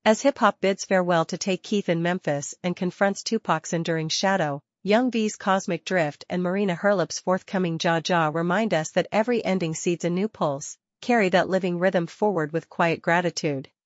As hip-hop bids farewell to Take Keith in Memphis and confronts Tupac's enduring shadow, Young V's Cosmic Drift and Marina Hurlip's forthcoming Jah Jah remind us that every ending seeds a new pulse, carry that living rhythm forward with quiet gratitude.